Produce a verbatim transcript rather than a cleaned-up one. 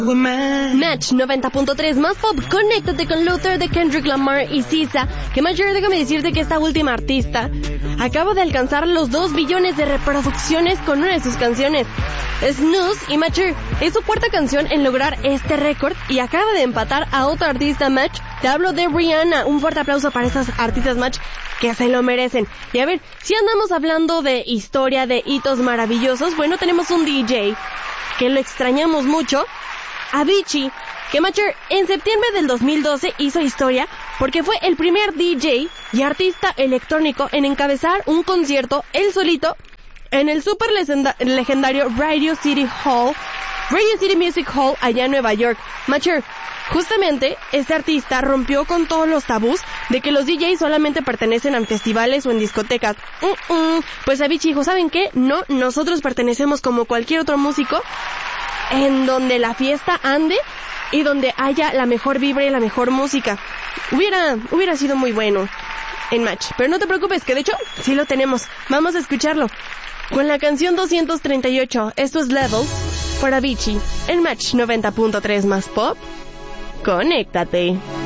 Match noventa punto tres más pop, conéctate con Luther de Kendrick Lamar y S Z A. Que Matcher, déjame decirte que esta última artista acaba de alcanzar los dos billones de reproducciones con una de sus canciones. Snooze y Matcher es su cuarta canción en lograr este récord y acaba de empatar a otra artista. Match, te hablo de Rihanna. Un fuerte aplauso para estas artistas, Match, que se lo merecen. Y a ver, si andamos hablando de historia, de hitos maravillosos, bueno, tenemos un D J que lo extrañamos mucho, Avicii, que Matcher en septiembre del dos mil doce hizo historia porque fue el primer D J y artista electrónico en encabezar un concierto él solito en el super legendario Radio City Hall, Radio City Music Hall allá en Nueva York. Matcher, justamente este artista rompió con todos los tabús de que los D Js solamente pertenecen a festivales o en discotecas. Uh-uh. Pues Avicii dijo, ¿saben qué? No, nosotros pertenecemos como cualquier otro músico en donde la fiesta ande y donde haya la mejor vibra y la mejor música. Hubiera, hubiera sido muy bueno en Match, pero no te preocupes, que de hecho sí lo tenemos. Vamos a escucharlo con la canción doscientos treinta y ocho. Esto es Levels por Avicii en Match noventa punto tres más pop. Conéctate.